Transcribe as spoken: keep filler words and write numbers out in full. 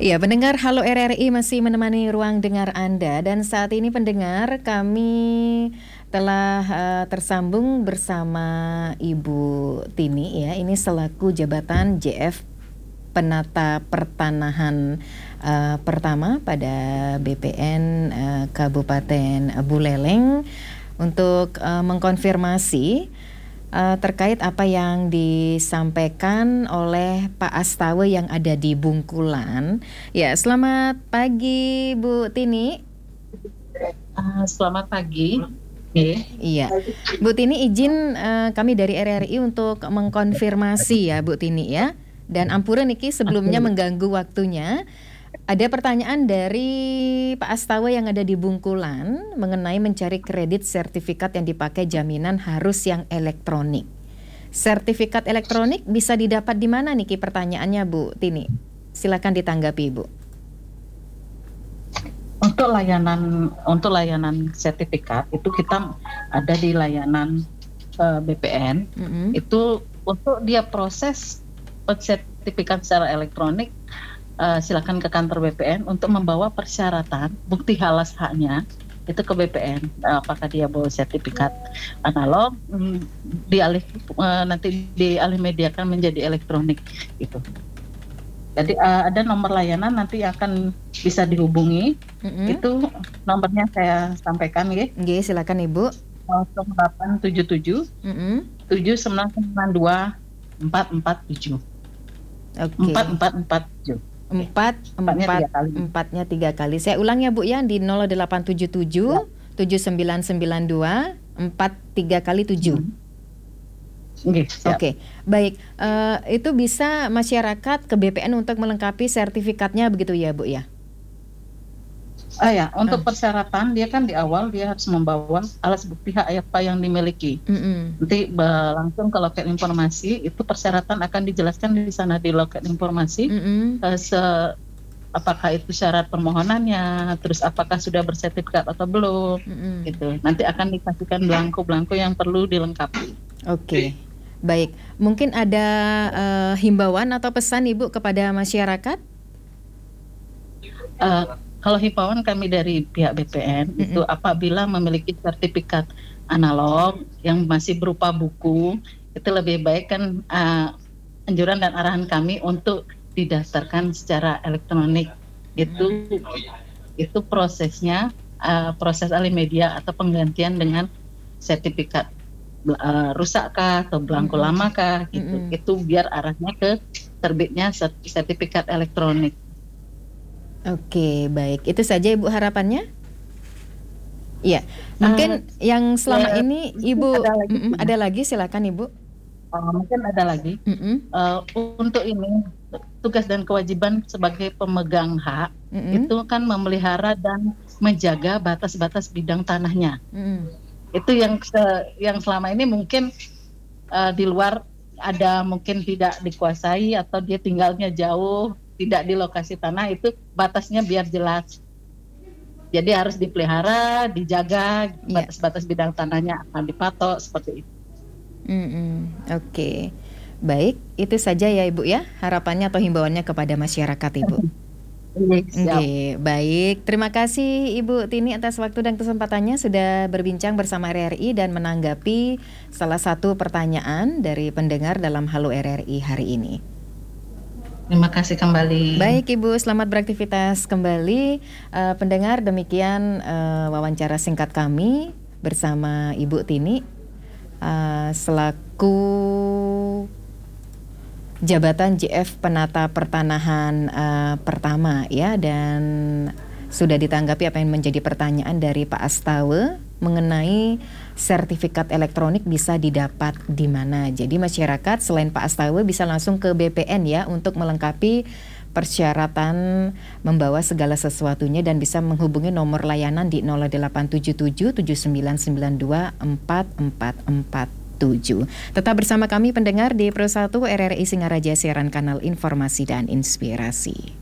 Iya, pendengar Halo R R I masih menemani ruang dengar Anda, dan saat ini pendengar kami telah uh, tersambung bersama Ibu Tini ya. Ini selaku jabatan J F Penata Pertanahan uh, pertama pada B P N uh, Kabupaten Buleleng untuk uh, mengkonfirmasi Uh, terkait apa yang disampaikan oleh Pak Astawa yang ada di Bungkulan. Ya, selamat pagi Bu Tini. Uh, selamat pagi. Okay. Iya, Bu Tini izin uh, kami dari R R I untuk mengkonfirmasi ya Bu Tini ya. Dan ampura niki sebelumnya mengganggu waktunya. Ada pertanyaan dari Pak Astawa yang ada di Bungkulan mengenai mencari kredit sertifikat yang dipakai jaminan harus yang elektronik. Sertifikat elektronik bisa didapat di mana niki pertanyaannya Bu Tini? Silakan ditanggapi Bu. Untuk layanan untuk layanan sertifikat itu kita ada di layanan uh, B P N. Mm-hmm. Itu untuk dia proses sertifikat secara elektronik. Uh, silakan ke kantor B P N untuk membawa persyaratan bukti halas haknya itu ke B P N. Uh, apakah dia bawa sertifikat analog, um, dialih uh, nanti dialih mediakan menjadi elektronik gitu. Jadi uh, ada nomor layanan nanti akan bisa dihubungi. Mm-hmm. Itu nomornya saya sampaikan ya. Oke, silakan Ibu. nol delapan tujuh tujuh mm-hmm. tujuh sembilan sembilan dua empat empat tujuh. Oke. Empat empat empat tujuh. Empat, empat, empatnya tiga kali. Saya ulang ya Bu ya, di nol delapan tujuh tujuh tujuh sembilan sembilan dua empat tiga kali tujuh. Oke, okay, baik. Uh, itu bisa masyarakat ke B P N untuk melengkapi sertifikatnya begitu ya Bu ya? Ah ya, untuk uh. persyaratan dia kan di awal dia harus membawa alas bukti hak apa yang dimiliki. Mm-hmm. Nanti langsung ke loket informasi, itu persyaratan akan dijelaskan di sana di loket informasi. Mm-hmm. uh, se apakah itu syarat permohonannya, terus apakah sudah bersertifikat atau belum, mm-hmm. gitu. Nanti akan dikasihkan belangko-belangko yang perlu dilengkapi. Oke. Okay. Baik, mungkin ada uh, himbauan atau pesan Ibu kepada masyarakat? Uh, Kalau himbauan kami dari pihak B P N mm-hmm. itu apabila memiliki sertifikat analog yang masih berupa buku, itu lebih baik kan uh, anjuran dan arahan kami untuk didaftarkan secara elektronik. Itu mm-hmm. itu prosesnya uh, proses alih media atau penggantian dengan sertifikat uh, rusakkah atau belangko mm-hmm. lamakah gitu. Mm-hmm. Itu biar arahnya ke terbitnya sertifikat elektronik. Oke, baik. Itu saja Ibu harapannya? Iya. Mungkin uh, yang selama ya, ini Ibu ada lagi, mm, ada lagi silakan Ibu. Uh, mungkin ada lagi. Uh, untuk ini tugas dan kewajiban sebagai pemegang hak mm-hmm. itu kan memelihara dan menjaga batas-batas bidang tanahnya. Mm. Itu yang se- yang selama ini mungkin uh, di luar ada mungkin tidak dikuasai atau dia tinggalnya jauh. Tidak di lokasi tanah, itu batasnya biar jelas. Jadi harus dipelihara, dijaga, batas-batas bidang tanahnya akan dipatok seperti itu. Mm-hmm. Oke, okay. Baik, itu saja ya Ibu ya harapannya atau himbauannya kepada masyarakat Ibu. Oke, okay, baik. Terima kasih Ibu Tini atas waktu dan kesempatannya sudah berbincang bersama R R I dan menanggapi salah satu pertanyaan dari pendengar dalam Halo R R I hari ini. Terima kasih kembali. Baik Ibu, selamat beraktivitas kembali. Uh, pendengar, demikian uh, wawancara singkat kami bersama Ibu Tini uh, selaku jabatan J F Penata Pertanahan uh, pertama ya, dan sudah ditanggapi apa yang menjadi pertanyaan dari Pak Astawa mengenai sertifikat elektronik bisa didapat di mana. Jadi masyarakat selain Pak Astawa bisa langsung ke B P N ya untuk melengkapi persyaratan membawa segala sesuatunya dan bisa menghubungi nomor layanan di nol delapan tujuh tujuh tujuh sembilan sembilan dua empat empat empat tujuh. Tetap bersama kami pendengar di Pro satu R R I Singaraja, siaran kanal informasi dan inspirasi.